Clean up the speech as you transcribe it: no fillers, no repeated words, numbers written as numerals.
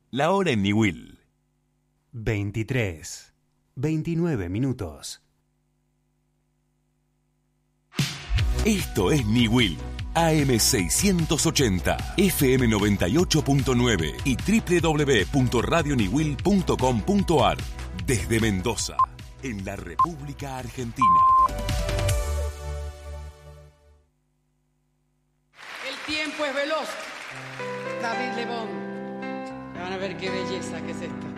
La hora en Niwil. 23:29 minutos. Esto es Niwil. AM680, FM 98.9 y www.radioniwil.com.ar. Desde Mendoza, en la República Argentina. El tiempo es veloz. David Lebón. Van a ver qué belleza que es esto.